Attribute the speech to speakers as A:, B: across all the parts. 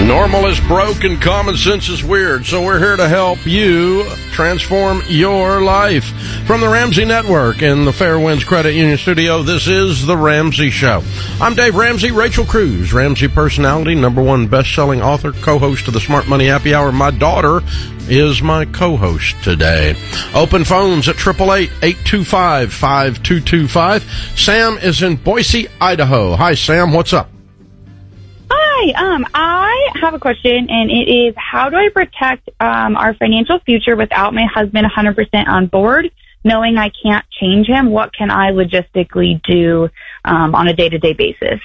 A: Normal is broke and common sense is weird, so we're here to help you transform your life. From the Ramsey Network in the Fairwinds Credit Union Studio, this is The Ramsey Show. I'm Dave Ramsey. Rachel Cruz, Ramsey personality, #1 best-selling author, co-host of the Smart Money Happy Hour. My daughter is my co-host today. Open phones at 888-825-5225. Sam is in Boise, Idaho. Hi, Sam. What's up?
B: Hi, I have a question, and it is, how do I protect our financial future without my husband 100% on board, knowing I can't change him? What can I logistically do on a day-to-day basis?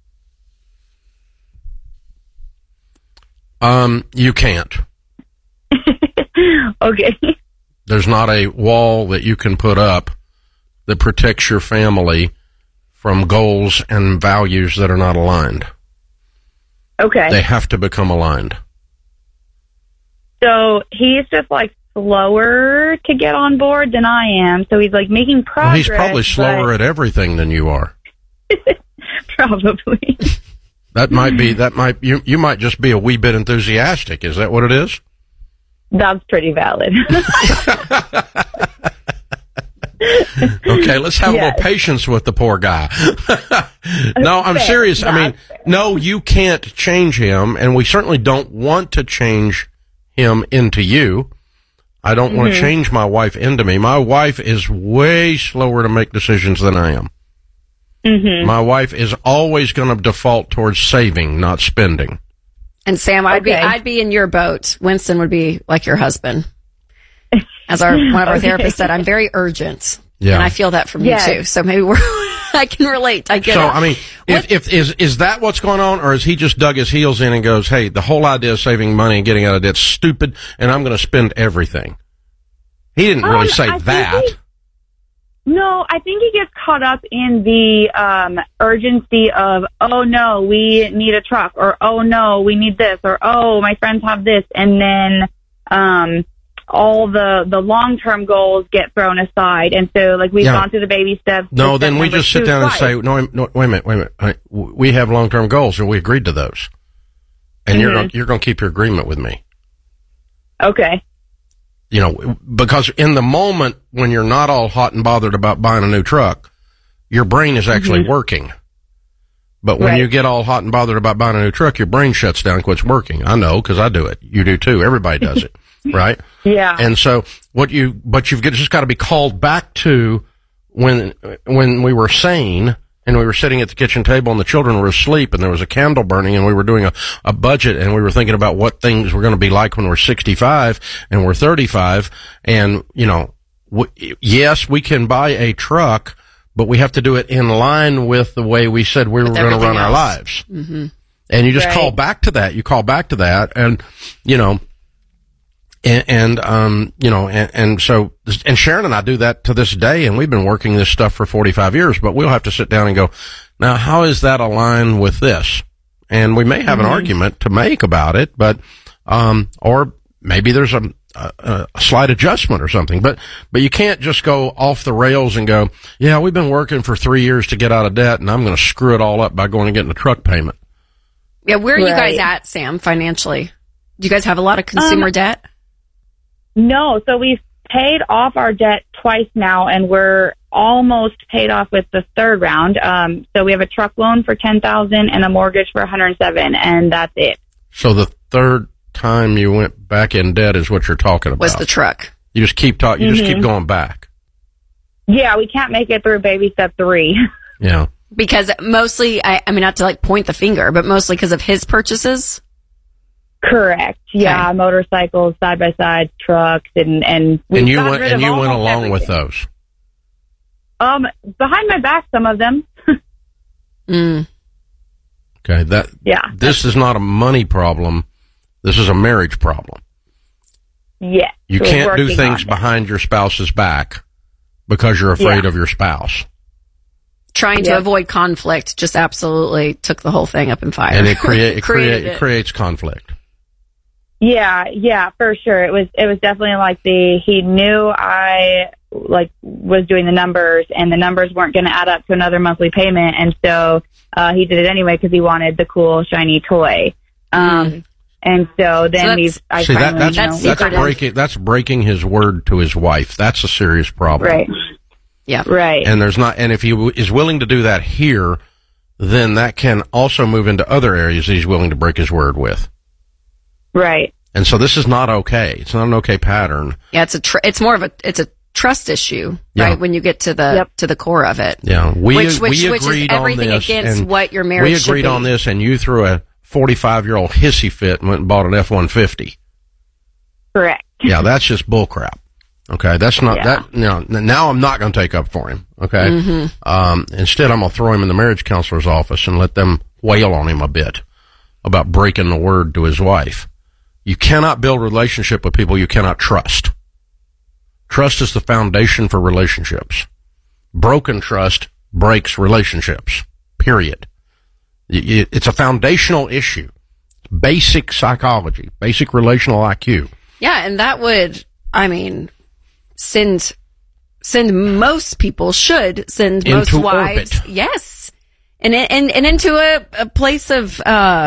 A: You can't.
B: Okay.
A: There's not a wall that you can put up that protects your family from goals and values that are not aligned.
B: Okay.
A: They have to become aligned.
B: So he's just like slower to get on board than I am. So he's like making progress.
A: Well, he's probably slower at everything than you are.
B: Probably.
A: You might just be a wee bit enthusiastic. Is that what it is?
B: That's pretty valid.
A: Okay, let's have a little patience with the poor guy. No, I'm serious. I mean, no, you can't change him, and we certainly don't want to change him into you. I don't want to change my wife into me. My wife is way slower to make decisions than I am. My wife is always going to default towards saving, not spending.
C: And Sam, I'd be in your boat. Winston would be like your husband. As one of our therapists said, I'm very urgent. Yeah. And I feel that from you too. So maybe I can relate. I get it.
A: So, I mean, is that what's going on, or has he just dug his heels in and goes, hey, the whole idea of saving money and getting out of debt is stupid, and I'm going to spend everything? He didn't really say that.
B: No, I think he gets caught up in the urgency of, oh, no, we need a truck, or, oh, no, we need this, or, oh, my friends have this, and then all the long-term goals get thrown aside. And so, like, we've gone through the baby steps.
A: No, then we just sit down and say, no, wait a minute. We have long-term goals, and we agreed to those. And you're going to keep your agreement with me.
B: Okay.
A: You know, because in the moment when you're not all hot and bothered about buying a new truck, your brain is actually working. But when you get all hot and bothered about buying a new truck, your brain shuts down and quits working. I know, because I do it. You do too. Everybody does it. Right?
B: Yeah.
A: And so but you've just got to be called back to when we were sane and we were sitting at the kitchen table and the children were asleep and there was a candle burning and we were doing a budget and we were thinking about what things were going to be like when we're 65 and we're 35. And, you know, yes, we can buy a truck, but we have to do it in line with the way we said we were going to run our lives. Mm-hmm. And you just call back to that. You call back to that. And, you know, and so Sharon and I do that to this day, and we've been working this stuff for 45 years, but we'll have to sit down and go, now, how is that aligned with this? And we may have an argument to make about it, but, or maybe there's a slight adjustment or something, but you can't just go off the rails and go, yeah, we've been working for 3 years to get out of debt, and I'm going to screw it all up by going and getting a truck payment.
C: Yeah. Where are you guys at, Sam, financially? Do you guys have a lot of consumer debt?
B: No, so we've paid off our debt twice now, and we're almost paid off with the third round. So we have a truck loan for $10,000 and a mortgage for $107,000, and that's it.
A: So the third time you went back in debt is what you're talking about.
C: Was the truck?
A: You just keep talking. You just keep going back.
B: Yeah, we can't make it through baby step 3.
A: Yeah,
C: because mostly, I mean, not to like point the finger, but mostly because of his purchases.
B: Correct. Yeah, okay. Motorcycles, side-by-side, trucks, and
A: you went along with those.
B: Behind my back, some of them.
A: Okay, this is not a money problem. This is a marriage problem.
B: Yeah.
A: You can't do things behind your spouse's back because you're afraid of your spouse.
C: Trying to avoid conflict just absolutely took the whole thing up in fire.
A: And it creates conflict.
B: Yeah, for sure. It was definitely like he knew I was doing the numbers, and the numbers weren't going to add up to another monthly payment, and so he did it anyway because he wanted the cool shiny toy. And so then
A: that's breaking his word to his wife. That's a serious problem.
B: Right.
C: Yeah.
B: Right.
A: And if he is willing to do that here, then that can also move into other areas that he's willing to break his word with.
B: Right.
A: And so this is not okay. It's not an okay pattern.
C: Yeah, it's more of a trust issue, right? When you get to the core of it.
A: Yeah.
C: Which
A: agreed
C: is everything
A: on this
C: against what your marriage should be.
A: We agreed on this, and you threw a 45-year-old hissy fit and went and bought an F-150.
B: Correct.
A: Yeah, that's just bullcrap. Okay, that's not that. Now I'm not going to take up for him. Okay, instead I'm going to throw him in the marriage counselor's office and let them wail on him a bit about breaking the word to his wife. You cannot build a relationship with people you cannot trust. Trust is the foundation for relationships. Broken trust breaks relationships. Period. It's a foundational issue. Basic psychology, basic relational IQ.
C: Yeah, and that would, send most people should send most wives,
A: orbit.
C: yes, and into a place of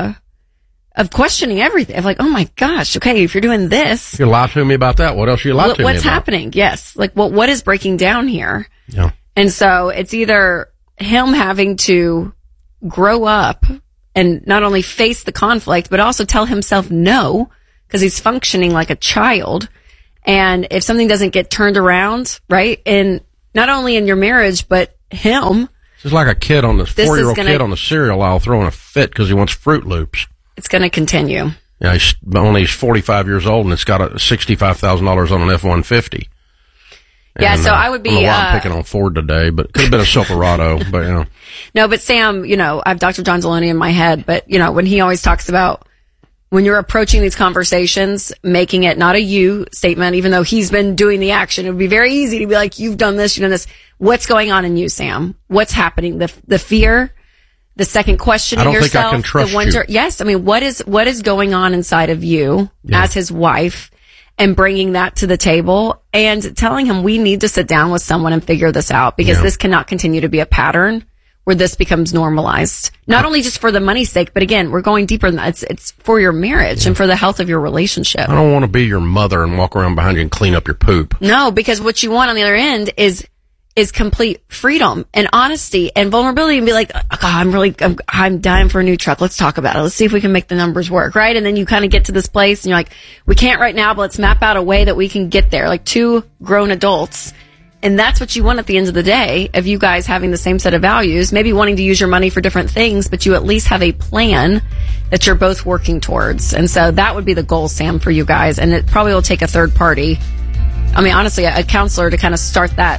C: questioning everything. Of like, oh my gosh, okay, if you're doing this,
A: you lie to me about that. What else you lie to me about?
C: What's happening? Yes, like what is breaking down here?
A: Yeah,
C: and so it's either him having to grow up and not only face the conflict, but also tell himself no, because he's functioning like a child. And if something doesn't get turned around, right, and not only in your marriage, but him.
A: This is like a kid on the 4-year-old kid on the cereal aisle throwing a fit because he wants Fruit Loops.
C: It's going to continue.
A: Yeah, he's 45 years old and it's got $65,000 on an F-150.
C: Yeah, so I would be.
A: I don't know why I'm picking on Ford today, but it could have been a Silverado. But
C: No, but Sam, I have Dr. John Deloney in my head, but when he always talks about when you're approaching these conversations, making it not a you statement, even though he's been doing the action, it would be very easy to be like, you've done this, you've done this. What's going on in you, Sam? What's happening? The fear, the second questioning yourself.
A: I don't think I can trust you.
C: Yes, what is going on inside of you as his wife? And bringing that to the table and telling him we need to sit down with someone and figure this out because this cannot continue to be a pattern where this becomes normalized. Not only just for the money's sake, but again, we're going deeper than that. It's for your marriage and for the health of your relationship.
A: I don't want to be your mother and walk around behind you and clean up your poop.
C: No, because what you want on the other end is complete freedom and honesty and vulnerability and be like, oh, I'm dying for a new truck. Let's talk about it. Let's see if we can make the numbers work, right? And then you kind of get to this place and you're like, we can't right now, but let's map out a way that we can get there, like two grown adults. And that's what you want at the end of the day of you guys having the same set of values, maybe wanting to use your money for different things, but you at least have a plan that you're both working towards. And so that would be the goal, Sam, for you guys. And it probably will take a third party. Honestly, a counselor to kind of start that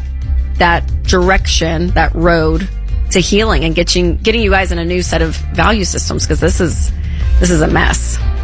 C: direction, that road to healing and getting you guys in a new set of value systems because this is a mess.